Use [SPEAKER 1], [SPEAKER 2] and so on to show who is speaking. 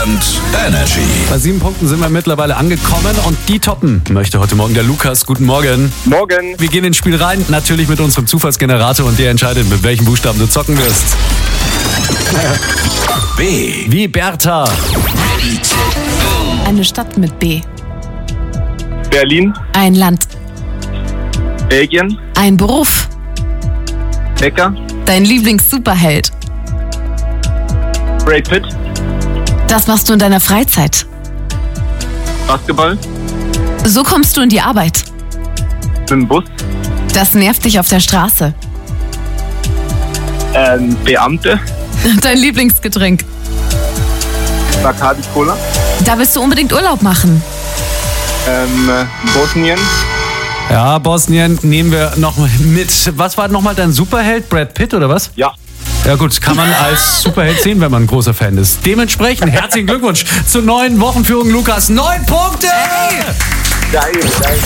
[SPEAKER 1] Energy.
[SPEAKER 2] Bei 7 Punkten sind wir mittlerweile angekommen und die toppen möchte heute Morgen der Lukas. Guten Morgen.
[SPEAKER 3] Morgen.
[SPEAKER 2] Wir gehen ins Spiel rein, natürlich mit unserem Zufallsgenerator und der entscheidet, mit welchen Buchstaben du zocken wirst.
[SPEAKER 1] B.
[SPEAKER 2] Wie Bertha.
[SPEAKER 4] Eine Stadt mit B.
[SPEAKER 3] Berlin.
[SPEAKER 4] Ein Land.
[SPEAKER 3] Belgien.
[SPEAKER 4] Ein Beruf.
[SPEAKER 3] Bäcker.
[SPEAKER 4] Dein Lieblings-Superheld.
[SPEAKER 3] Brad Pitt.
[SPEAKER 4] Das machst du in deiner Freizeit.
[SPEAKER 3] Basketball.
[SPEAKER 4] So kommst du in die Arbeit.
[SPEAKER 3] Mit dem Bus.
[SPEAKER 4] Das nervt dich auf der Straße.
[SPEAKER 3] Beamte.
[SPEAKER 4] Dein Lieblingsgetränk.
[SPEAKER 3] Bacardi Cola.
[SPEAKER 4] Da willst du unbedingt Urlaub machen.
[SPEAKER 3] Bosnien.
[SPEAKER 2] Ja, Bosnien nehmen wir noch mit. Was war nochmal dein Superheld? Brad Pitt oder was?
[SPEAKER 3] Ja.
[SPEAKER 2] Ja gut, kann man als Superheld sehen, wenn man ein großer Fan ist. Dementsprechend herzlichen Glückwunsch zur neuen Wochenführung, Lukas. 9 Punkte!
[SPEAKER 3] Geil.